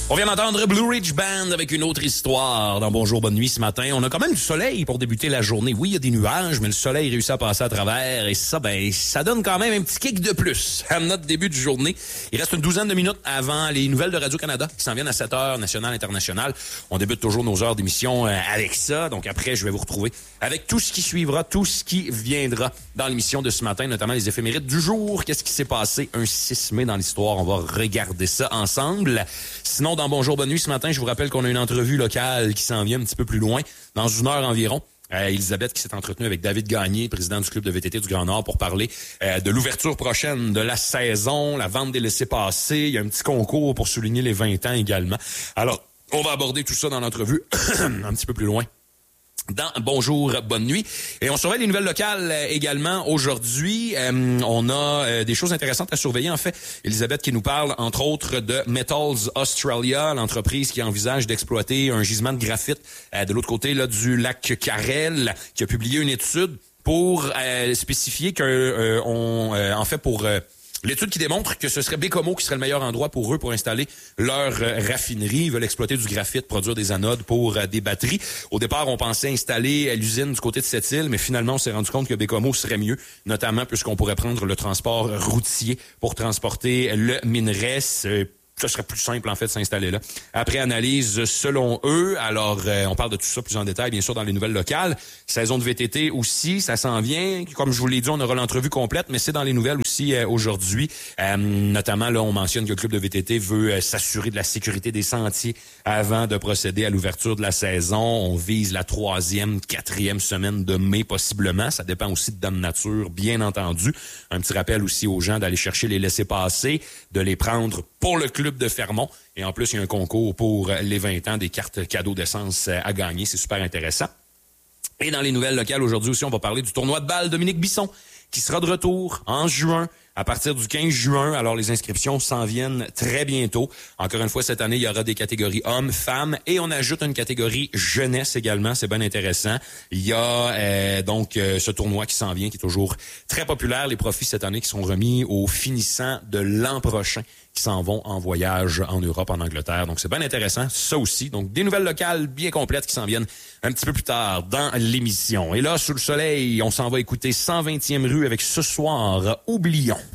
On vient d'entendre Blue Ridge Band avec une autre histoire dans Bonjour Bonne Nuit ce matin. On a quand même du soleil pour débuter la journée. Oui, il y a des nuages, mais le soleil réussit à passer à travers et ça, ça donne quand même un petit kick de plus à notre début de journée. Il reste une douzaine de minutes avant les nouvelles de Radio-Canada qui s'en viennent à 7h, nationale, internationale. On débute toujours nos heures d'émission avec ça. Donc après, je vais vous retrouver avec tout ce qui suivra, tout ce qui viendra dans l'émission de ce matin, notamment les éphémérides du jour. Qu'est-ce qui s'est passé un 6 mai dans l'histoire? On va regarder ça ensemble. Sinon, dans Bonjour Bonne Nuit ce matin, je vous rappelle qu'on a une entrevue locale qui s'en vient un petit peu plus loin, dans une heure environ. Elisabeth qui s'est entretenue avec David Gagné, président du club de VTT du Grand Nord, pour parler de l'ouverture prochaine de la saison, la vente des laissez-passer. Il y a un petit concours pour souligner les 20 ans également. Alors, on va aborder tout ça dans l'entrevue un petit peu plus loin. Dans Bonjour, Bonne Nuit. Et on surveille les nouvelles locales également aujourd'hui. On a des choses intéressantes à surveiller. En fait, Elisabeth qui nous parle, entre autres, de Metals Australia, l'entreprise qui envisage d'exploiter un gisement de graphite de l'autre côté là du lac Carrel, qui a publié une étude pour spécifier que l'étude qui démontre que ce serait Baie-Comeau qui serait le meilleur endroit pour eux pour installer leur raffinerie. Ils veulent exploiter du graphite, produire des anodes pour des batteries. Au départ, on pensait installer l'usine du côté de Sept-Îles, mais finalement, on s'est rendu compte que Baie-Comeau serait mieux, notamment puisqu'on pourrait prendre le transport routier pour transporter le minerai. Ce serait plus simple, en fait, de s'installer là. Après analyse, selon eux, alors on parle de tout ça plus en détail, bien sûr, dans les nouvelles locales. Saison de VTT aussi, ça s'en vient. Comme je vous l'ai dit, on aura l'entrevue complète, mais c'est dans les nouvelles aussi aujourd'hui. Notamment, là, on mentionne que le club de VTT veut s'assurer de la sécurité des sentiers avant de procéder à l'ouverture de la saison. On vise la 3e, 4e semaine de mai, possiblement. Ça dépend aussi de Dame Nature, bien entendu. Un petit rappel aussi aux gens d'aller chercher les laissez-passer, de les prendre pour le club de Fermont. Et en plus, il y a un concours pour les 20 ans, des cartes cadeaux d'essence à gagner. C'est super intéressant. Et dans les nouvelles locales, aujourd'hui aussi, on va parler du tournoi de balle Dominique Bisson, qui sera de retour en juin, à partir du 15 juin. Alors, les inscriptions s'en viennent très bientôt. Encore une fois, cette année, il y aura des catégories hommes, femmes, et on ajoute une catégorie jeunesse également. C'est bien intéressant. Il y a donc ce tournoi qui s'en vient, qui est toujours très populaire. Les profits cette année qui sont remis aux finissants de l'an prochain, qui s'en vont en voyage en Europe, en Angleterre. Donc, c'est bien intéressant, ça aussi. Donc, des nouvelles locales bien complètes qui s'en viennent un petit peu plus tard dans l'émission. Et là, sous le soleil, on s'en va écouter 120e rue avec ce soir, Oublions.